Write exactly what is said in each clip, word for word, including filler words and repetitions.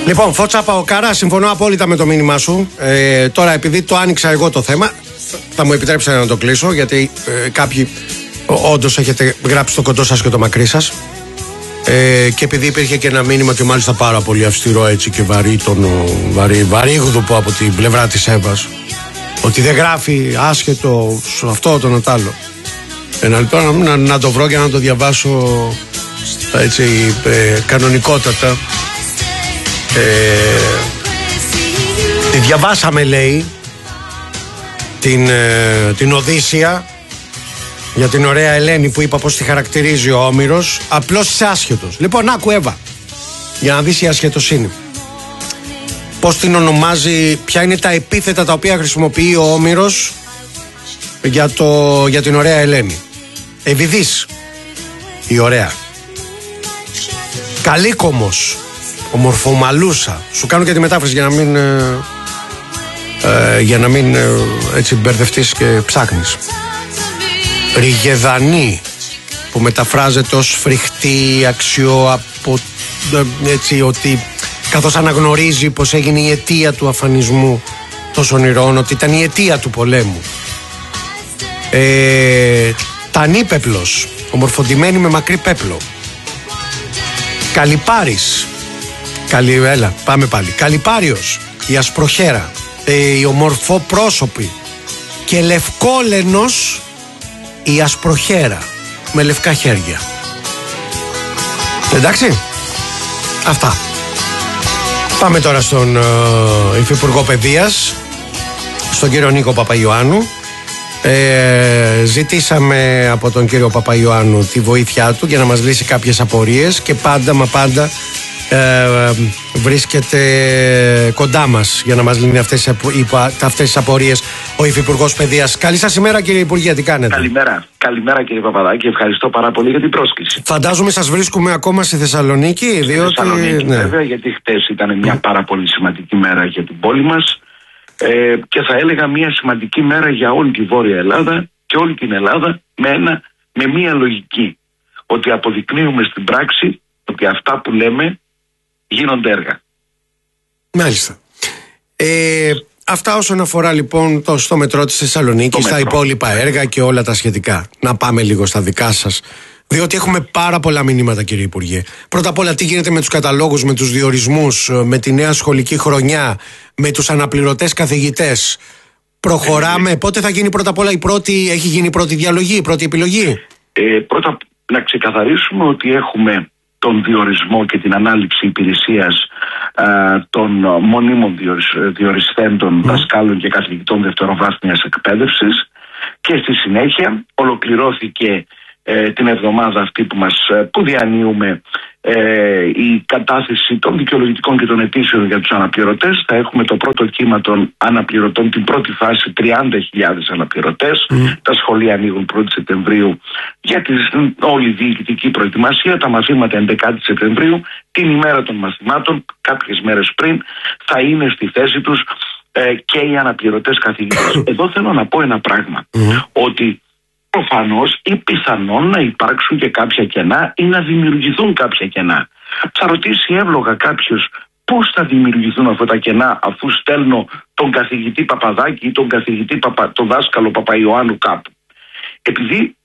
Λοιπόν, Φώτσα Παοκάρα, συμφωνώ απόλυτα με το μήνυμά σου. Ε, τώρα, επειδή το άνοιξα εγώ το θέμα, θα μου επιτρέψετε να το κλείσω, γιατί ε, κάποιοι όντως έχετε γράψει το κοντό σας και το μακρύ σας. Ε, και επειδή υπήρχε και ένα μήνυμα και μάλιστα πάρα πολύ αυστηρό έτσι και βαρύ, τον βαρύ, βαρύγδουπο από την πλευρά της Εύας, ότι δεν γράφει άσχετο αυτό το άλλο. Ε, να, λοιπόν, να, να το βρω και να το διαβάσω έτσι ε, κανονικότατα. Ε, τη διαβάσαμε, λέει, την, ε, την Οδύσσια για την ωραία Ελένη που είπα πως τη χαρακτηρίζει ο Όμηρος. Απλώς είσαι άσχετος. Λοιπόν, άκου Εύα, για να δεις η ασχετοσύνη, πως την ονομάζει, ποια είναι τα επίθετα τα οποία χρησιμοποιεί ο Όμηρος για, το, για την ωραία Ελένη. Ευηδής, η ωραία. Καλίκομος, ομορφομαλούσα. Σου κάνω και τη μετάφραση για να μην ε, ε, για να μην ε, έτσι μπερδευτείς και ψάχνεις. Ριγεδανή, που μεταφράζεται ως φρικτή, αξιό από έτσι, ότι καθώς αναγνωρίζει πως έγινε η αιτία του αφανισμού των ονειρών, ότι ήταν η αιτία του πολέμου. ε, Τανίπεπλος, ομορφοντημένη με μακρύ πέπλο. Καλυπάρης, καλη, έλα πάμε πάλι. Καλυπάριος, η ασπροχέρα, ε, η ομορφοπρόσωπη. Και λευκόλενος, η ασπροχέρα με λευκά χέρια. Εντάξει, αυτά. Πάμε τώρα στον uh, Υφυπουργό Παιδείας, στον κύριο Νίκο Παπαϊωάννου. Ε, ζητήσαμε από τον κύριο Παπαϊωάννου τη βοήθειά του για να μας λύσει κάποιες απορίες και πάντα μα πάντα ε, βρίσκεται κοντά μας για να μας λύνει αυτές, αυτές τις απορίες ο Υφυπουργός Παιδείας. Καλή σας ημέρα, κύριε Υπουργέ, τι κάνετε? Καλημέρα, καλημέρα κύριε Παπαδάκη, ευχαριστώ πάρα πολύ για την πρόσκληση. Φαντάζομαι σας βρίσκουμε ακόμα στη Θεσσαλονίκη, στη διότι... Θεσσαλονίκη, ναι, βέβαια, γιατί χτες ήταν μια πάρα πολύ σημαντική μέρα για την πόλη μας. Ε, και θα έλεγα μια σημαντική μέρα για όλη τη Βόρεια Ελλάδα και όλη την Ελλάδα, με, ένα, με μια λογική, ότι αποδεικνύουμε στην πράξη ότι αυτά που λέμε γίνονται έργα. Μάλιστα. Ε, αυτά όσον αφορά λοιπόν το, στο μετρό της Θεσσαλονίκης, στα υπόλοιπα έργα και όλα τα σχετικά. Να πάμε λίγο στα δικά σας, διότι έχουμε πάρα πολλά μηνύματα, κύριε Υπουργέ. Πρώτα απ' όλα, τι γίνεται με τους καταλόγους, με τους διορισμούς, με τη νέα σχολική χρονιά, με τους αναπληρωτές καθηγητές? Προχωράμε. Ε, Πότε θα γίνει πρώτα απ' όλα η πρώτη, έχει γίνει η πρώτη διαλογή, η πρώτη επιλογή? Ε, πρώτα να ξεκαθαρίσουμε ότι έχουμε τον διορισμό και την ανάληψη υπηρεσίας α, των μονίμων διορισ, διοριστέντων mm. δασκάλων και καθηγητών δευτεροβάθμιας εκπαίδευσης, και στη συνέχεια ολοκληρώθηκε Ε, την εβδομάδα αυτή που, μας, που διανύουμε ε, η κατάθεση των δικαιολογητικών και των αιτήσεων για τους αναπληρωτές. Θα έχουμε το πρώτο κύμα των αναπληρωτών, την πρώτη φάση, τριάντα χιλιάδες αναπληρωτές. Mm. Τα σχολεία ανοίγουν πρώτη Σεπτεμβρίου για την όλη διοικητική προετοιμασία. Τα μαθήματα έντεκα Σεπτεμβρίου, την ημέρα των μαθημάτων, κάποιες μέρες πριν, θα είναι στη θέση τους ε, και οι αναπληρωτές καθηγητές. Εδώ θέλω να πω ένα πράγμα, mm. ότι προφανώς ή πιθανόν να υπάρξουν και κάποια κενά ή να δημιουργηθούν κάποια κενά. Θα ρωτήσει εύλογα κάποιος πώς θα δημιουργηθούν αυτά τα κενά, αφού στέλνω τον καθηγητή Παπαδάκη ή τον καθηγητή Παπα, τον δάσκαλο Παπαϊωάννου κάπου. Επειδή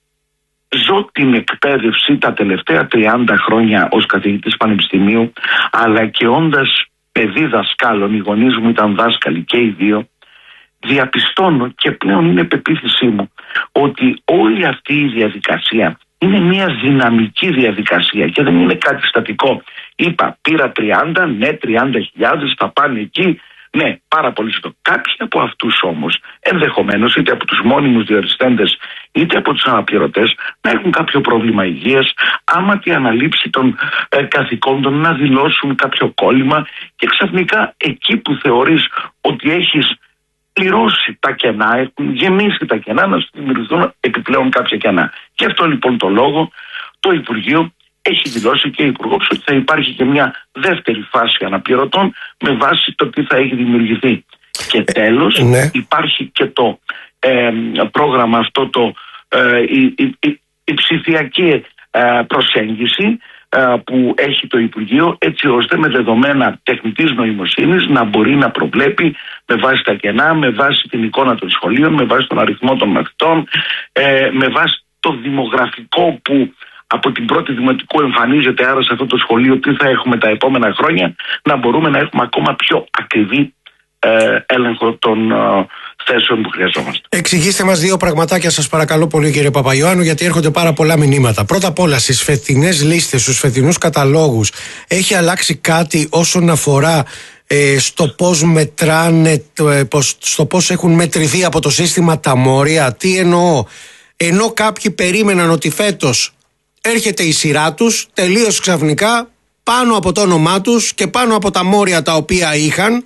ζω την εκπαίδευση τα τελευταία τριάντα χρόνια ως καθηγητής πανεπιστημίου, αλλά και όντας παιδί δασκάλων, οι γονείς μου ήταν δάσκαλοι και οι δύο, διαπιστώνω και πλέον είναι πεποίθησή μου ότι όλη αυτή η διαδικασία είναι μια δυναμική διαδικασία και δεν είναι κάτι στατικό. Είπα, πήρα τριάντα, ναι, τριάντα χιλιάδες, θα πάνε εκεί, ναι, πάρα πολύ σωστό. Κάποιοι από αυτούς όμως, ενδεχομένως είτε από τους μόνιμους διοριστέντες είτε από τους αναπληρωτές, να έχουν κάποιο πρόβλημα υγείας, άμα τη αναλήψη των ε, καθηκόντων να δηλώσουν κάποιο κόλλημα, και ξαφνικά εκεί που θεωρείς ότι έχεις πληρώσει τα κενά, έχουν γεμίσει τα κενά, να σου δημιουργηθούν επιπλέον κάποια κενά. Και αυτό λοιπόν το λόγο το Υπουργείο έχει δηλώσει, και ο Υπουργός, ότι θα υπάρχει και μια δεύτερη φάση αναπληρωτών με βάση το τι θα έχει δημιουργηθεί. Και τέλος, ναι, υπάρχει και το ε, πρόγραμμα αυτό, το, ε, η, η, η, η ψηφιακή ε, προσέγγιση, που έχει το Υπουργείο, έτσι ώστε με δεδομένα τεχνητής νοημοσύνης να μπορεί να προβλέπει με βάση τα κενά, με βάση την εικόνα των σχολείων, με βάση τον αριθμό των μαθητών, με βάση το δημογραφικό που από την πρώτη δημοτικού εμφανίζεται, άρα σε αυτό το σχολείο τι θα έχουμε τα επόμενα χρόνια, να μπορούμε να έχουμε ακόμα πιο ακριβή ε, έλεγχο των ε, θέσεων που χρειαζόμαστε. Εξηγήστε μας δύο πραγματάκια σας παρακαλώ πολύ, κύριε Παπαϊωάννου, γιατί έρχονται πάρα πολλά μηνύματα. Πρώτα απ' όλα, στις φετινές λίστες, στους φετινούς καταλόγους, έχει αλλάξει κάτι όσον αφορά ε, στο πώς μετράνε, ε, πώς, στο πώς έχουν μετρηθεί από το σύστημα τα μόρια? Τι εννοώ? Ενώ κάποιοι περίμεναν ότι φέτος έρχεται η σειρά τους, τελείως ξαφνικά πάνω από το όνομά τους και πάνω από τα μόρια τα οποία είχαν,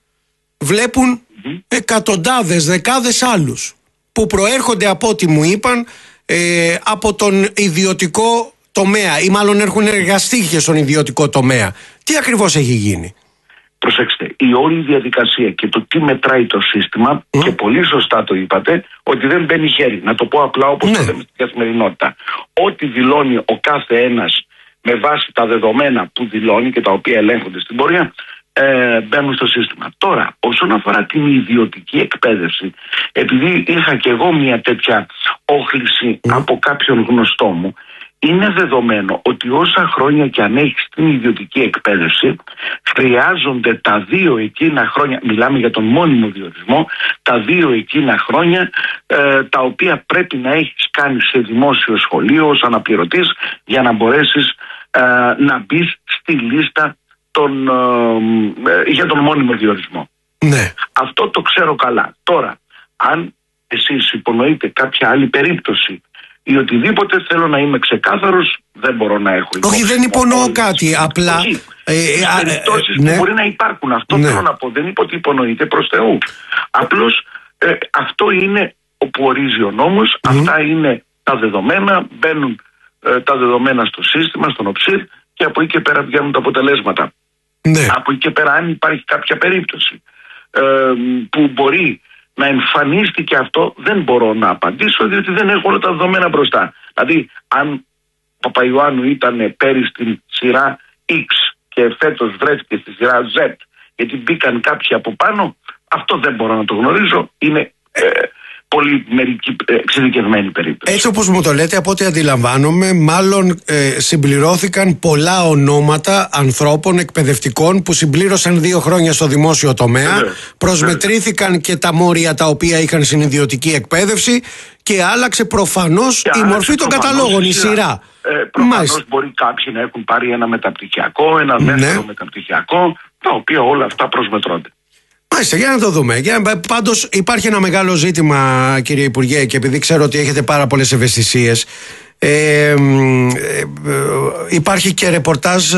βλέπουν mm-hmm. εκατοντάδες, δεκάδες άλλους που προέρχονται, από ό,τι μου είπαν, ε, από τον ιδιωτικό τομέα, ή μάλλον έχουν εργαστεί και στον ιδιωτικό τομέα. Τι ακριβώς έχει γίνει? Προσέξτε, η όλη διαδικασία και το τι μετράει το σύστημα, mm. και πολύ σωστά το είπατε, ότι δεν μπαίνει χέρι. Να το πω απλά όπως mm. το λέμε στην καθημερινότητα. Ό,τι δηλώνει ο κάθε ένας με βάση τα δεδομένα που δηλώνει και τα οποία ελέγχονται στην πορεία, ε, μπαίνουν στο σύστημα. Τώρα, όσον αφορά την ιδιωτική εκπαίδευση, επειδή είχα και εγώ μια τέτοια όχληση mm. από κάποιον γνωστό μου, είναι δεδομένο ότι όσα χρόνια και αν έχεις την ιδιωτική εκπαίδευση, χρειάζονται τα δύο εκείνα χρόνια, μιλάμε για τον μόνιμο διορισμό, τα δύο εκείνα χρόνια ε, τα οποία πρέπει να έχεις κάνει σε δημόσιο σχολείο ως αναπληρωτής για να μπορέσεις ε, να μπεις στη λίστα των, ε, για τον μόνιμο διορισμό. Ναι. Αυτό το ξέρω καλά. Τώρα, αν εσείς υπονοείτε κάποια άλλη περίπτωση ή οτιδήποτε, θέλω να είμαι ξεκάθαρος, δεν μπορώ να έχω υπόψη. Όχι, δεν υπονοώ κάτι, απλά ε, ε, περιπτώσεις ναι. που μπορεί να υπάρχουν. Αυτό ναι. θέλω να πω. Δεν είπα ότι υπονοείται, προς Θεού. Απλώς ε, αυτό είναι όπου ορίζει ο νόμος, mm. αυτά είναι τα δεδομένα, μπαίνουν ε, τα δεδομένα στο σύστημα, στον ΟΨΥΡ, και από εκεί και πέρα βγαίνουν τα αποτελέσματα. Ναι. Από εκεί και πέρα, αν υπάρχει κάποια περίπτωση ε, που μπορεί να εμφανίστηκε αυτό, δεν μπορώ να απαντήσω, διότι δεν έχω όλα τα δεδομένα μπροστά. Δηλαδή, αν ο Παπαϊωάννου ήταν πέρυσι στην σειρά X και φέτος βρέθηκε στη σειρά Z, γιατί μπήκαν κάποιοι από πάνω, αυτό δεν μπορώ να το γνωρίζω. Είναι ε, πολύ μερική ε, εξειδικευμένη περίπτωση. Έτσι όπως μου το λέτε, από ό,τι αντιλαμβάνομαι, μάλλον ε, συμπληρώθηκαν πολλά ονόματα ανθρώπων εκπαιδευτικών που συμπλήρωσαν δύο χρόνια στο δημόσιο τομέα. Ε, προσμετρήθηκαν ε, και τα μόρια τα οποία είχαν στην ιδιωτική εκπαίδευση και άλλαξε προφανώς και η άλλαξε μορφή των καταλόγων, η σειρά. Ε, προφανώς μπορεί κάποιοι να έχουν πάρει ένα μεταπτυχιακό, ένα ναι. δεύτερο μεταπτυχιακό, τα οποία όλα αυτά προσμετρώνται. Μάλιστα, για να το δούμε. Πάντως υπάρχει ένα μεγάλο ζήτημα, κύριε Υπουργέ, και επειδή ξέρω ότι έχετε πάρα πολλές ευαισθησίες, ε, ε, ε, υπάρχει και ρεπορτάζ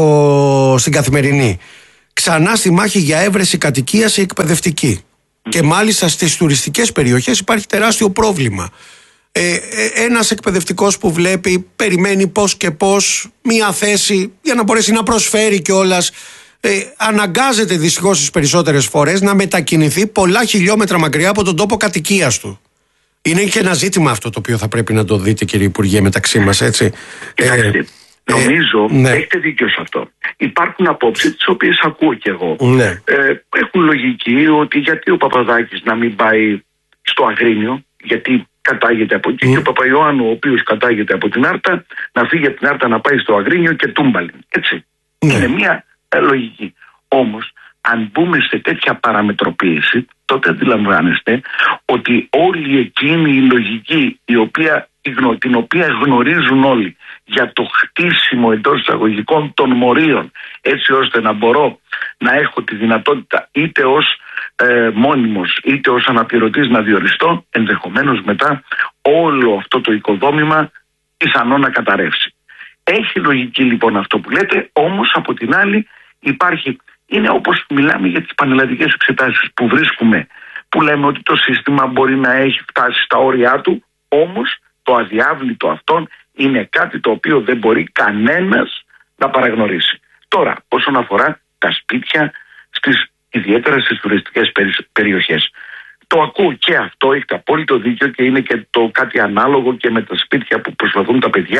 στο, στην Καθημερινή. Ξανά στη μάχη για έβρεση κατοικίας η εκπαιδευτική. Mm. Και μάλιστα στις τουριστικές περιοχές υπάρχει τεράστιο πρόβλημα. Ε, ένας εκπαιδευτικός που βλέπει, περιμένει πώς και πώς μία θέση για να μπορέσει να προσφέρει κιόλας, Ε, αναγκάζεται δυστυχώς τις περισσότερες φορές να μετακινηθεί πολλά χιλιόμετρα μακριά από τον τόπο κατοικίας του. Είναι και ένα ζήτημα αυτό το οποίο θα πρέπει να το δείτε, κύριε Υπουργέ, μεταξύ μας, έτσι. Κοιτάξτε, ε, νομίζω ε, ναι. έχετε δίκιο σε αυτό. Υπάρχουν απόψεις τις οποίες ακούω κι εγώ. Ναι. Ε, έχουν λογική ότι γιατί ο Παπαδάκης να μην πάει στο Αγρίνιο, γιατί κατάγεται από εκεί, mm. και ο Παπαϊωάννου, ο οποίος κατάγεται από την Άρτα, να φύγει από την Άρτα να πάει στο Αγρίνιο και τούμπαλιν. Έτσι. Ναι. Είναι μια λογική. Όμως, αν μπούμε σε τέτοια παραμετροποίηση, τότε αντιλαμβάνεστε ότι όλη εκείνη η λογική η οποία, την οποία γνωρίζουν όλοι για το χτίσιμο εντός εισαγωγικών των μορίων, έτσι ώστε να μπορώ να έχω τη δυνατότητα είτε ως ε, μόνιμος είτε ως αναπληρωτής να διοριστώ, ενδεχομένως μετά όλο αυτό το οικοδόμημα πιθανό να καταρρεύσει. Έχει λογική λοιπόν αυτό που λέτε, όμως από την άλλη υπάρχει, είναι όπως μιλάμε για τις πανελλαδικές εξετάσεις που βρίσκουμε, που λέμε ότι το σύστημα μπορεί να έχει φτάσει στα όρια του, όμως το αδιάβλητο αυτόν είναι κάτι το οποίο δεν μπορεί κανένας να παραγνωρίσει. Τώρα, όσον αφορά τα σπίτια, στις, ιδιαίτερα στις τουριστικές περιοχές, το ακούω και αυτό, έχετε απόλυτο δίκιο, και είναι και το κάτι ανάλογο και με τα σπίτια που προσπαθούν τα παιδιά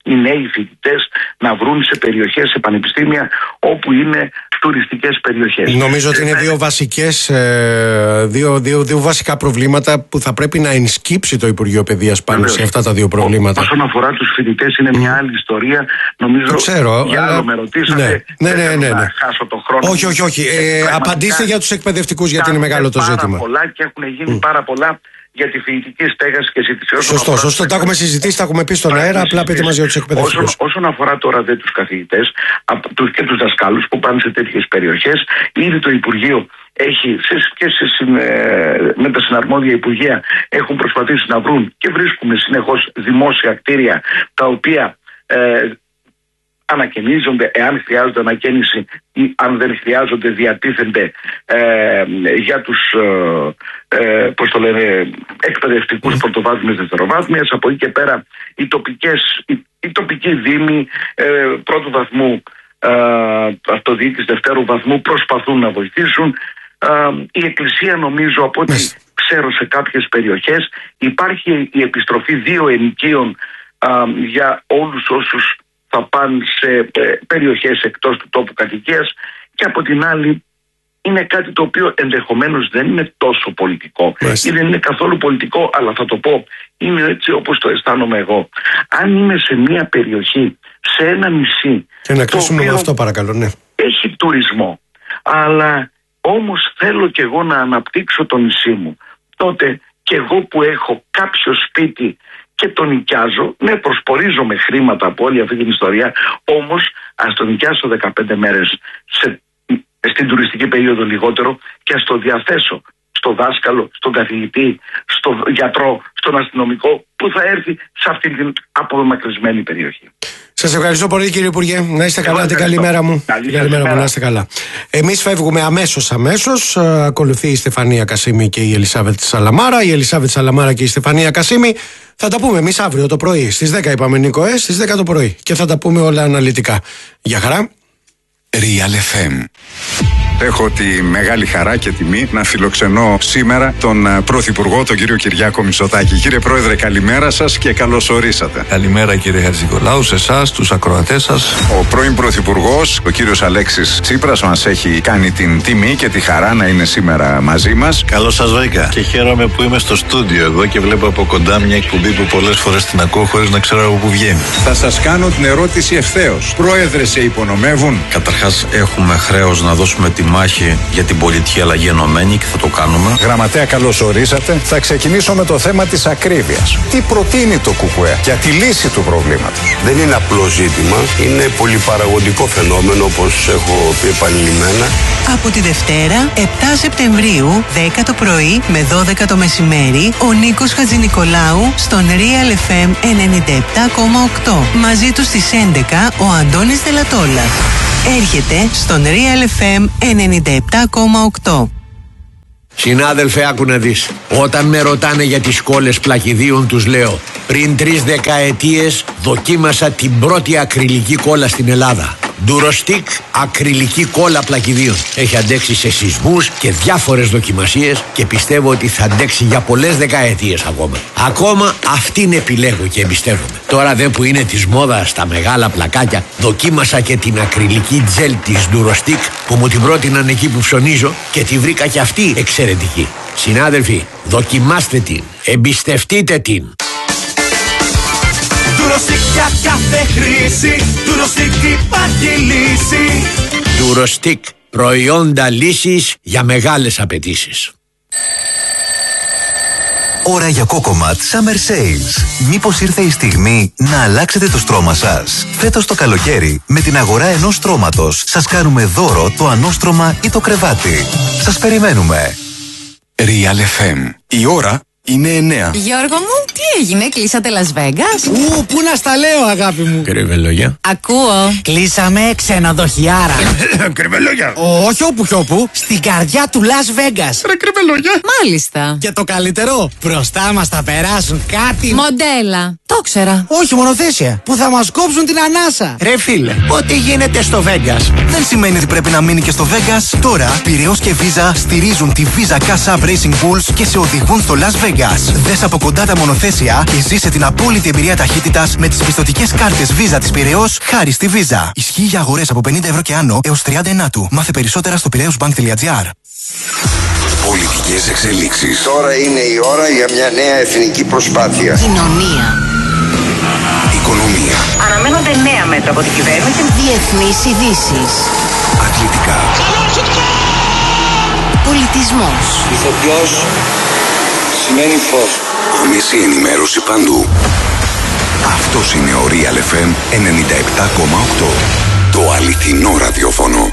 οι νέοι φοιτητές να βρουν σε περιοχές, σε πανεπιστήμια όπου είναι τουριστικές περιοχές. Νομίζω ότι είναι δύο, βασικές, δύο, δύο, δύο βασικά προβλήματα που θα πρέπει να ενσκύψει το Υπουργείο Παιδείας πάνω Βεβαίως. σε αυτά τα δύο προβλήματα. Όσον αφορά τους φοιτητές είναι μια άλλη ιστορία. Νομίζω το ξέρω, για άλλο αλλά... με ρωτήσατε. Ναι, ναι, ναι, ναι, ναι. Να χάσω το χρόνο. Όχι, όχι, όχι. Ε, απαντήστε για τους εκπαιδευτικούς, γιατί είναι μεγάλο το ζήτημα. Πάρα πολλά και έχουν γίνει mm. πάρα πολλά για τη φοιτητική στέγαση και ζήτηση. Σωστό, σωστό. Τα έχουμε συζητήσει, τα έχουμε πει στον αέρα. Απλά πείτε μας για τους εκπαιδευτικούς. Όσον, όσον αφορά τώρα δε τους καθηγητές και τους δασκάλους που πάνε σε τέτοιες περιοχές, ήδη το Υπουργείο έχει και σε, με τα συναρμόδια Υπουργεία έχουν προσπαθήσει να βρουν και βρίσκουμε συνεχώς δημόσια κτίρια τα οποία ε, ανακαινίζονται, εάν χρειάζονται ανακαίνιση ή αν δεν χρειάζονται διατίθενται ε, για τους ε, πώς το λένε, εκπαιδευτικούς πρωτοβάθμιες, δευτεροβάθμιες. Από εκεί και πέρα οι τοπικές, οι, οι τοπικοί δήμοι ε, πρώτου βαθμού, ε, αυτοδιοίκηση δευτέρου βαθμού προσπαθούν να βοηθήσουν. Ε, η Εκκλησία, νομίζω, από ό,τι ξέρω σε κάποιες περιοχές υπάρχει η επιστροφή δύο ενοικίων ε, για όλους όσους θα πάνε σε ε, περιοχές εκτός του τόπου κατοικίας, και από την άλλη είναι κάτι το οποίο ενδεχομένως δεν είναι τόσο πολιτικό ή δεν είναι καθόλου πολιτικό, αλλά θα το πω, είναι έτσι όπως το αισθάνομαι εγώ. Αν είμαι σε μια περιοχή, σε ένα νησί, και να κλείσουμε με αυτό παρακαλώ, ναι, έχει τουρισμό, αλλά όμως θέλω και εγώ να αναπτύξω το νησί μου, τότε και εγώ που έχω κάποιο σπίτι και το νοικιάζω, ναι, προσπορίζομαι χρήματα από όλη αυτή την ιστορία, όμως ας το νοικιάσω δεκαπέντε μέρες σε, στην τουριστική περίοδο λιγότερο και ας το διαθέσω στο δάσκαλο, στον καθηγητή, στο γιατρό, στον αστυνομικό που θα έρθει σε αυτή την απομακρυσμένη περιοχή. Σας ευχαριστώ πολύ, κύριε Υπουργέ. Να είστε καλά, την καλημέρα μου. Καλημέρα μου, να είστε καλά. Εμείς φεύγουμε αμέσως αμέσως. Ακολουθεί η Στεφανία Κασίμη και η Ελισάβετ Σαλαμάρα. Η Ελισάβετ Σαλαμάρα και η Στεφανία Κασίμη θα τα πούμε εμείς αύριο το πρωί. Στις δέκα είπαμε, Νίκο, ε, στις δέκα το πρωί. Και θα τα πούμε όλα αναλυτικά. Γεια χαρά. Real εφ εμ. Έχω τη μεγάλη χαρά και τιμή να φιλοξενώ σήμερα τον Πρωθυπουργό, τον κύριο Κυριάκο Μητσοτάκη. Κύριε Πρόεδρε, καλημέρα σας και καλώς ορίσατε. Καλημέρα, κύριε Χατζηνικολάου, σε εσάς, τους ακροατές σας. Ο πρώην Πρωθυπουργός, ο κύριος Αλέξης Τσίπρας, μας έχει κάνει την τιμή και τη χαρά να είναι σήμερα μαζί μας. Καλώς σας βρήκα και χαίρομαι που είμαι στο στούντιο εδώ και βλέπω από κοντά μια εκπομπή που πολλές φορές την ακούω χωρίς να ξέρω από πού βγαίνει. Θα σας κάνω την ερώτηση ευθέως. Πρόεδρε, σε υπονομεύουν? Καταρχάς, έχουμε χρέος να δώσουμε τη μάχη για την πολιτική αλλαγή ενωμένη και θα το κάνουμε. Γραμματέα, καλώς ορίσατε. Θα ξεκινήσω με το θέμα της ακρίβειας. Τι προτείνει το ΚΚΕ για τη λύση του προβλήματος? Δεν είναι απλό ζήτημα, είναι πολυπαραγωγικό φαινόμενο, όπως έχω πει επανειλημμένα. Από τη Δευτέρα, επτά Σεπτεμβρίου, δέκα το πρωί με δώδεκα το μεσημέρι, ο Νίκος Χατζηνικολάου στον Real εφ εμ ενενήντα επτά κόμμα οκτώ. Μαζί του στις έντεκα ο Αντώνης Δελατόλας. Έρχεται στον Real εφ εμ ενενήντα επτά κόμμα οκτώ. Συνάδελφε, άκου να δεις. Όταν με ρωτάνε για τις κόλλες πλακιδίων, τους λέω: πριν τρεις δεκαετίες δοκίμασα την πρώτη ακριλική κόλλα στην Ελλάδα. Ντουροστικ ακριλική κόλλα πλακιδίων. Έχει αντέξει σε σεισμούς και διάφορες δοκιμασίες και πιστεύω ότι θα αντέξει για πολλές δεκαετίες ακόμα. Ακόμα αυτήν επιλέγω και εμπιστεύομαι. Τώρα δε που είναι της μόδας στα μεγάλα πλακάκια, δοκίμασα και την ακριλική τζέλ της Ντουροστικ που μου την πρότειναν εκεί που ψωνίζω και τη βρήκα και αυτή εξαιρετική. Συνάδελφοι, δοκιμάστε την, εμπιστευτείτε την. Ντουροστικ για κάθε χρήση, Ντουροστικ υπάρχει λύση. Ντουροστικ, προϊόντα λύσης για μεγάλες απαιτήσεις. Ώρα για Κόκοματ Summer Sales. Μήπως ήρθε η στιγμή να αλλάξετε το στρώμα σας? Φέτος το καλοκαίρι, με την αγορά ενός στρώματος, σας κάνουμε δώρο το ανώστρωμα ή το κρεβάτι. Σας περιμένουμε. Real εφ εμ. Η ώρα είναι εννέα. Γιώργο μου, τι έγινε, κλείσατε Las Vegas? Ου, πού να στα λέω, αγάπη μου. Κρυβελόγια. Ακούω. Κλείσαμε ξενοδοχιάρα. Κρυβελόγια. Όχι όπου κι όπου, στην καρδιά του Las Vegas. Ρε κρυβελόγια. Μάλιστα. Και το καλύτερο, μπροστά μας θα περάσουν κάτι. Μοντέλα. Το ξέρα. Όχι, μονοθέσια. Που θα μας κόψουν την ανάσα. Ρε φίλε, ό,τι γίνεται στο Vegas δεν σημαίνει ότι πρέπει να μείνει και στο Vegas. Τώρα, Πειραιώς και Visa στηρίζουν τη Visa Cash App Racing Bulls και σε οδηγούν στο Las Vegas. Vegas. Δες από κοντά τα μονοθέσια και ζήσε την απόλυτη εμπειρία ταχύτητας με τις πιστωτικές κάρτες Visa της Πειραιώς χάρη στη Visa. Ισχύει για αγορές από πενήντα ευρώ και άνω έως τριάντα ενάτου. Μάθε περισσότερα στο πειραιώσμπανκ.gr. Πολιτικές εξελίξεις. Τώρα είναι η ώρα για μια νέα εθνική προσπάθεια. Κοινωνία. Οικονομία. Αναμένονται νέα μέτρα από την κυβέρνηση. Διεθνείς ειδήσεις. Αθλητικά. Πολιτισμός. Ηθοποιός σημαίνει φως. Άμεση ενημέρωση παντού. Αυτός είναι ο Real εφ εμ ενενήντα επτά κόμμα οκτώ. Το αληθινό ραδιόφωνο.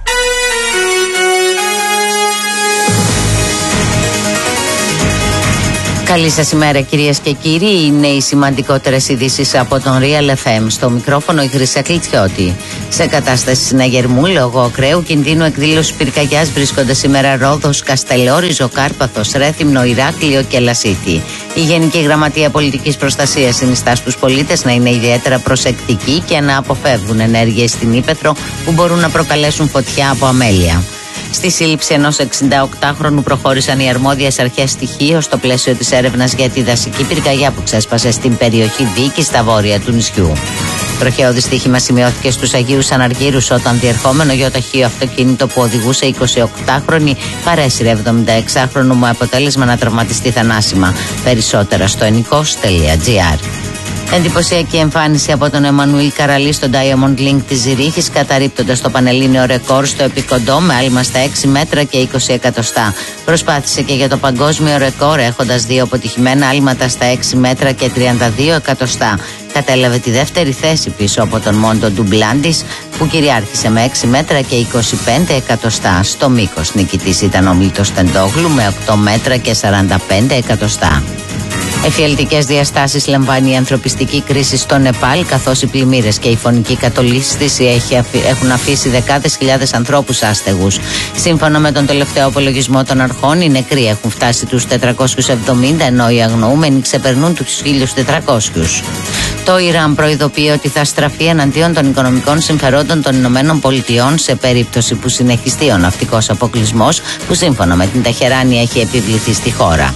Καλή σας ημέρα κυρίες και κύριοι, είναι οι σημαντικότερες ειδήσεις από τον Real εφ εμ. Στο μικρόφωνο η Χρυσά Κλιτσιώτη. Σε κατάσταση συναγερμού λόγω ακραίου κινδύνου εκδήλωσης πυρκαγιάς βρίσκονται σήμερα Ρόδος, Καστελόρι, Ζωκάρπαθος, Ρέθυμνο, Ηράκλειο και Λασίθι. Η Γενική Γραμματεία Πολιτικής Προστασίας συνιστά στους πολίτες να είναι ιδιαίτερα προσεκτικοί και να αποφεύγουν ενέργειες στην ύπαιθρο που μπορούν να προκαλέσουν φωτιά από αμέλεια. Στη σύλληψη ενός εξηνταοκτάχρονου προχώρησαν οι αρμόδιες αρχές στοιχείων στο πλαίσιο της έρευνας για τη δασική πυρκαγιά που ξέσπασε στην περιοχή Βίκη στα βόρεια του νησιού. Τροχαίο δυστύχημα σημειώθηκε στους Αγίους Αναργύρους όταν διερχόμενο γιοταχείο αυτοκίνητο που οδηγούσε εικοσιοκτάχρονη παρέσυρε εβδομηνταεξάχρονου με αποτέλεσμα να τραυματιστεί θανάσιμα. Περισσότερα στο ενικός τελεία τζι άρ. Εντυπωσιακή εμφάνιση από τον Εμμανουήλ Καραλή στο Diamond Link της Ζηρίχης, καταρρίπτοντας το πανελλήνιο ρεκόρ στο επικοντό με άλμα στα έξι μέτρα και είκοσι εκατοστά. Προσπάθησε και για το παγκόσμιο ρεκόρ έχοντας δύο αποτυχημένα άλματα στα έξι μέτρα και τριάντα δύο εκατοστά. Κατέλαβε τη δεύτερη θέση πίσω από τον Μόντο Ντουμπλάντης που κυριάρχησε με έξι μέτρα και είκοσι πέντε εκατοστά. Στο μήκος νικητής ήταν ο Μίλτος Τεντόγλου με οκτώ μέτρα και σαράντα πέντε εκατοστά. Εφιαλτικές διαστάσεις λαμβάνει η ανθρωπιστική κρίση στο Νεπάλ, καθώς οι πλημμύρες και η φωνική κατολίσθηση έχουν αφήσει δεκάδες χιλιάδες ανθρώπους άστεγους. Σύμφωνα με τον τελευταίο απολογισμό των αρχών, οι νεκροί έχουν φτάσει τους τετρακόσιους εβδομήντα, ενώ οι αγνοούμενοι ξεπερνούν τους χίλιους τετρακόσιους. Το Ιράν προειδοποιεί ότι θα στραφεί εναντίον των οικονομικών συμφερόντων των Ηνωμένων Πολιτειών σε περίπτωση που συνεχιστεί ο ναυτικός αποκλεισμός που σύμφωνα με την Τεχεράνη έχει επιβληθεί στη χώρα.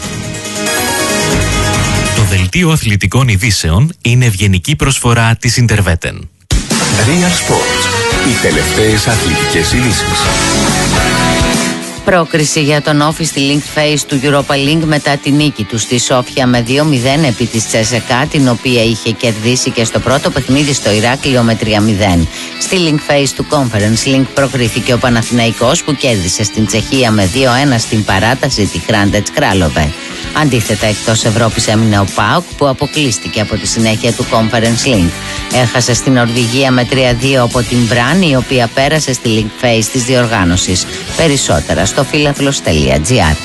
Το δελτίο αθλητικών ειδήσεων είναι ευγενική προσφορά της Interveten. Real Sports. Οι τελευταίες αθλητικές ειδήσεις. Πρόκριση για τον Όφη στη Link Phase του Europa League μετά τη νίκη του στη Σόφια με δύο μηδέν επί της Τσέσεκα, την οποία είχε κερδίσει και στο πρώτο παιχνίδι στο Ηράκλειο με τρία μηδέν. Στη Link Phase του Conference League προκρίθηκε ο Παναθηναϊκός που κέρδισε στην Τσεχία με δύο ένα στην παράταση τη Hrantec Králové. Αντίθετα, εκτός Ευρώπης έμεινε ο ΠΑΟΚ που αποκλείστηκε από τη συνέχεια του Conference League. Έχασε στην Νορβηγία με τρία δύο από την Μπραν, η οποία πέρασε στη Link Phase της διοργάνωσης. Περισσότερα στο φίλαθλος τελεία τζι άρ.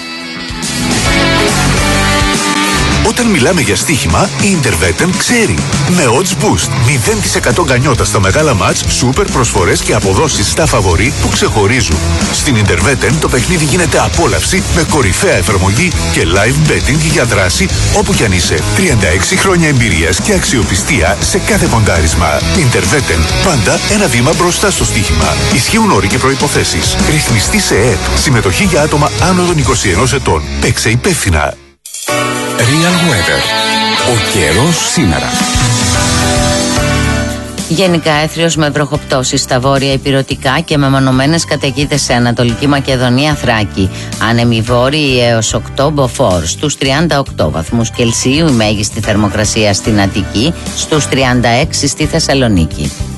Όταν μιλάμε για στοίχημα, η Interveten ξέρει. Με Odds Boost, μηδέν τοις εκατό γκανιότα στα μεγάλα μάτς, σούπερ προσφορές και αποδόσεις στα φαβορί που ξεχωρίζουν. Στην Interveten το παιχνίδι γίνεται απόλαυση με κορυφαία εφαρμογή και live betting για δράση όπου κι αν είσαι. τριάντα έξι χρόνια εμπειρίας και αξιοπιστία σε κάθε ποντάρισμα. Interveten, πάντα ένα βήμα μπροστά στο στοίχημα. Ισχύουν όροι και προϋποθέσεις. Ρυθμιστή σε ΕΕΠ. Συμμετοχή για άτομα άνω των είκοσι ενός ετών. Παίξε υπεύθυνα. Real Weather. Ο καιρός σήμερα. Γενικά έθριος με βροχοπτώσεις στα βόρεια ηπειρωτικά και με μεμονωμένες καταιγίδες σε Ανατολική Μακεδονία, Θράκη. Άνεμοι βόρειοι έως οκτώ μποφόρ. Στους τριάντα οκτώ βαθμούς Κελσίου η μέγιστη θερμοκρασία στην Αττική, στους τριάντα έξι στη Θεσσαλονίκη.